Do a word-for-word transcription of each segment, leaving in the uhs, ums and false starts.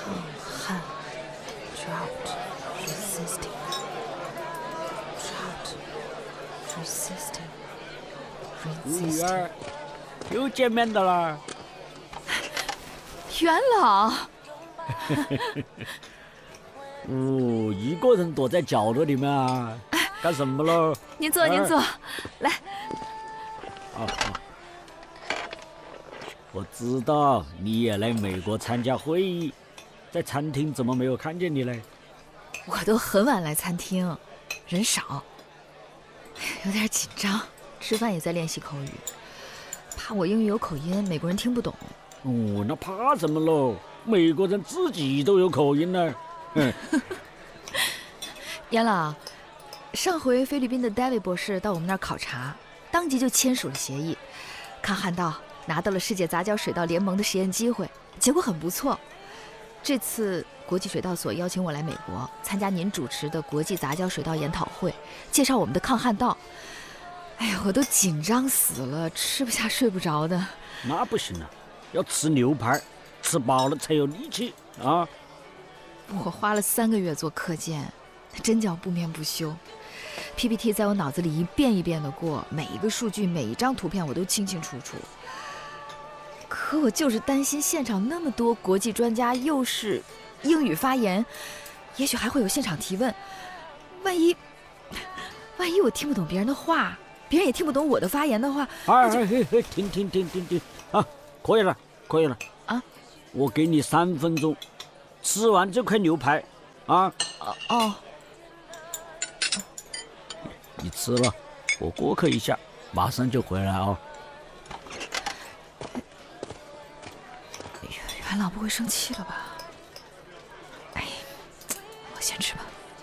抗旱 drought resisting drought resisting 五 resisting 儿又见面的啦！ 元老， 哦，一个人躲在角落里面啊，干什么喽？ 您坐，您坐，来。 好好。我知道你也来美国参加会议，在餐厅怎么没有看见你嘞？ 我都很晚来餐厅，人少，有点紧张。吃饭也在练习口语，怕我英语有口音，美国人听不懂。 哦，那怕什么喽？美国人自己都有口音呢。嗯。 严老，上回菲律宾的 David 博士到我们那儿考察，当即就签署了协议，抗旱道拿到了世界杂交水稻联盟的实验机会，结果很不错。这次国际水稻所邀请我来美国参加您主持的国际杂交水稻研讨会，介绍我们的抗旱道。哎呀，我都紧张死了，吃不下睡不着的。 那不行啊，要吃牛排，吃饱了才有力气啊！ 我花了三个月做课件，真叫不眠不休。P P T 在我脑子里一遍一遍的过，每一个数据、每一张图片我都清清楚楚。可我就是担心现场那么多国际专家，又是英语发言，也许还会有现场提问。万一，万一我听不懂别人的话，别人也听不懂我的发言的话， 哎哎哎，停停停停停啊！可以了，可以了啊！ 我给你三分钟，吃完这块牛排啊！ 哦哦， 你吃了，我过客一下，马上就回来哦。 元老不会生气了吧？哎，我先吃吧。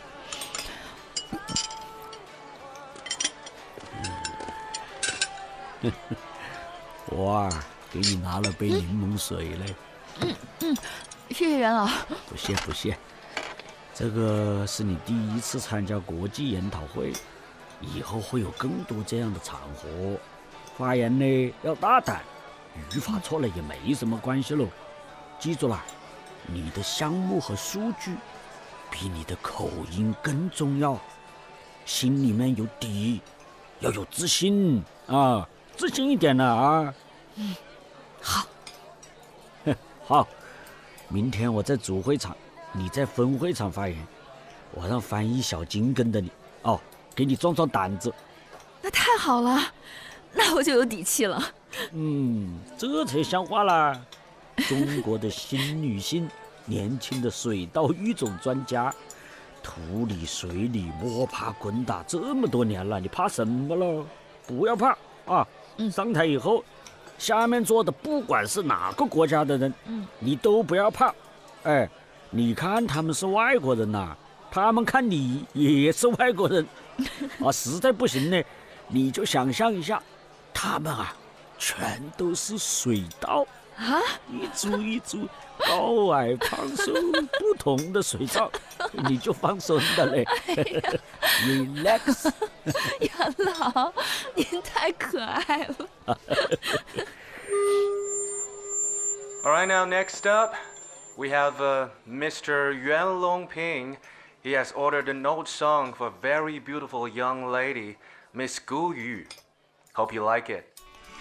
我啊，给你拿了杯柠檬水嘞。 嗯嗯，谢谢元老。 不谢不谢，这个是你第一次参加国际研讨会，以后会有更多这样的场合。发言呢要大胆，语法错了也没什么关系喽。记住了，你的项目和数据比你的口音更重要。心里面有底，要有自信啊，自信一点了啊。 嗯，好。 好，明天我在主会场，你在分会场发言，我让翻译小金跟着你哦，给你壮壮胆子。 那太好了，那我就有底气了。 嗯，这才像话啦。中国的新女性，年轻的水稻育种专家，土里水里摸爬滚打这么多年了，你怕什么了？不要怕啊！ 嗯， 上台以后，下面坐的不管是哪个国家的人， 嗯， 你都不要怕。哎，你看他们是外国人呐、啊，他们看你也是外国人啊。实在不行呢，你就想象一下，他们啊，全都是水稻。 啊， 一株一株高矮胖瘦不同的水稻，你就放松的嘞。 哎、 Relax。 元老，您太可爱了。 All right, now next up, we have uh, Mister Yuan Longping. He has ordered a note song for a very beautiful young lady, Miss Gu Yu. Hope you like it.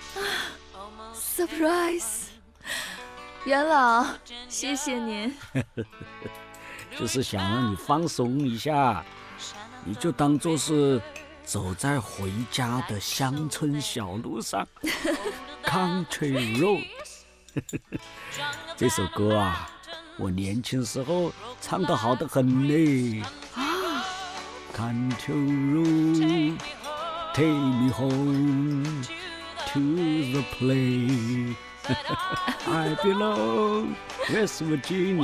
Surprise！ 元老，谢谢您。 就是想让你放松一下，你就当做是走在回家的乡村小路上，Country Road。这首歌啊，我年轻时候唱得好得很呢。 啊 Country Road, take me home to the place I belong, West Virginia.